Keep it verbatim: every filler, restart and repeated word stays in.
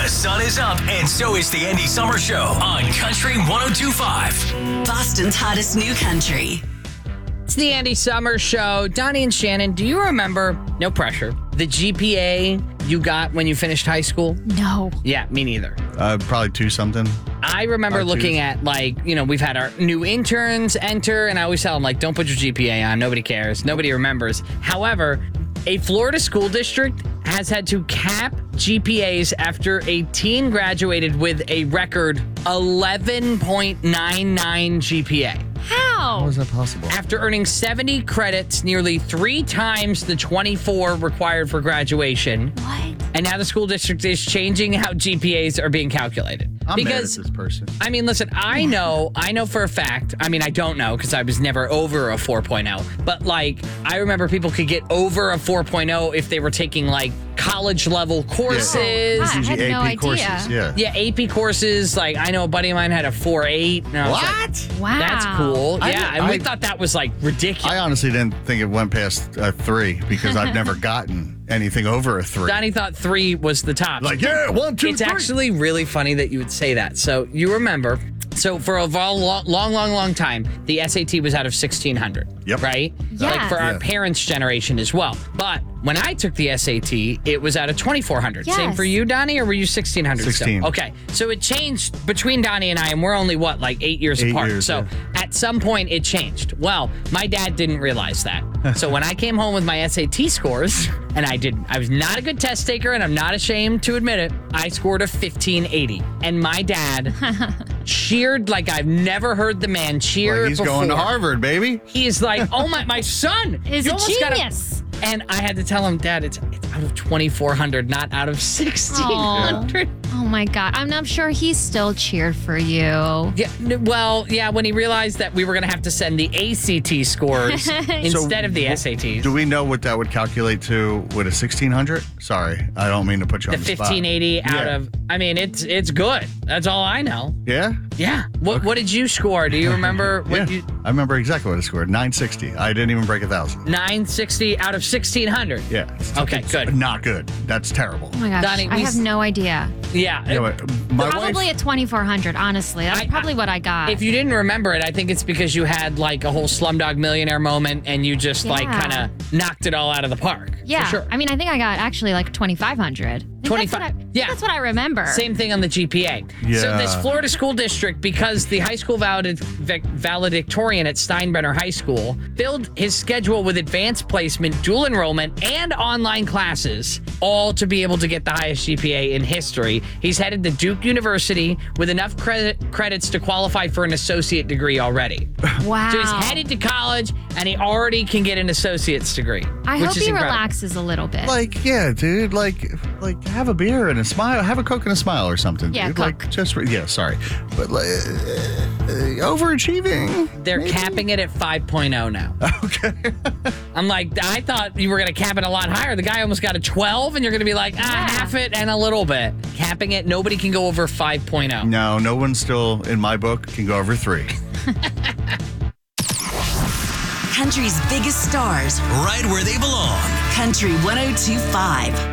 The sun is up, and so is the Andy Summer Show on Country one oh two point five. Boston's hottest new country. It's the Andy Summer Show. Donnie and Shannon, do you remember, no pressure, the G P A you got when you finished high school? No. Yeah, me neither. Uh, probably two something. I remember Five looking twos. at, like, you know, we've had our new interns enter, and I always tell them, like, don't put your G P A on. Nobody cares. Nobody remembers. However, a Florida school district has had to cap G P As after a teen graduated with a record eleven point nine nine G P A. How? How is that possible? After earning seventy credits, nearly three times the twenty-four required for graduation. What? And now the school district is changing how G P As are being calculated. I'm because, mad at this person. I mean, listen, I know, I know for a fact, I mean, I don't know because I was never over a four point oh, but like, I remember people could get over a four point oh if they were taking like college level courses. Wow, I Usually had no A P idea. courses. Yeah. Yeah, A P courses. Like, I know a buddy of mine had a four point eight. And I was like, Wow. that's cool. I- yeah, and we I- thought that was like ridiculous. I honestly didn't think it went past a three because I've never gotten anything over a three. Donnie thought three was the top. Like, yeah, one, two, It's three. actually really funny that you would say that. So you remember, so for a long, long, long, long, long time, the S A T was out of sixteen hundred. Yep. Right? Yes. Like for our Yeah. parents' generation as well. But when I took the S A T, it was out of twenty-four hundred. Same Yes. for you, Donnie, or were you sixteen hundred? sixteen. Still? Okay. So it changed between Donnie and I, and we're only, what, like eight years Eight apart. years, so yeah. at some point, it changed. Well, my dad didn't realize that. So when I came home with my S A T scores, and I did, I was not a good test taker, and I'm not ashamed to admit it, I scored a fifteen eighty. And my dad cheered like I've never heard the man cheer Well, he's before. going to Harvard, baby. He's like, oh my, my son Is you a almost got genius. And I had to tell him, Dad, it's, it's out of twenty-four hundred, not out of sixteen hundred. Oh my God. I'm not sure he still cheered for you. Yeah, n- well, yeah, when he realized that we were going to have to send the A C T scores instead of the S A Ts. Do we know what that would calculate to with a sixteen hundred? Sorry, I don't mean to put you the on the spot. fifteen eighty out Yeah. of, I mean, it's it's good. That's all I know. Yeah? Yeah. What what did you score? Do you remember what Yeah. you I remember exactly what I scored. nine sixty. I didn't even break a thousand. nine sixty out of sixteen hundred? Yeah. It's- Okay, it's good. Not good. That's terrible. Oh my gosh. Donnie, I we have s- no idea. Yeah. You know what, my Probably wife, a twenty-four hundred, honestly. That's I- probably I- what I got. If you didn't remember it, I think it's because you had like a whole Slumdog Millionaire moment and you just like Yeah. kind of knocked it all out of the park. yeah. For sure. I mean, I think I got actually like twenty-five hundred. twenty-five That's what I, yeah. That's what I remember. Same thing on the G P A. So Yeah. this Florida school district, because the high school valedict- vac- valedictorian at Steinbrenner High School filled his schedule with advanced placement, dual enrollment, and online classes, all to be able to get the highest G P A in history. He's headed to Duke University with enough credit credits to qualify for an associate degree already. Wow. So he's headed to college, and he already can get an associate's degree. I which hope is he incredible. relaxes a little bit. like, yeah, dude, like, like have a beer and a smile, have a Coke and a smile or something. Yeah, dude. Coke. Like, just, re- yeah, sorry. But, like, uh, overachieving. They're maybe? capping it at five point oh now. Okay. I'm like, I thought you were going to cap it a lot higher. The guy almost got a twelve, and you're going to be like, ah, Yeah. half it and a little bit. Capping it, nobody can go over five point oh. No, no one still, in my book, can go over three. Country's biggest stars. Right where they belong. Country one oh two point five.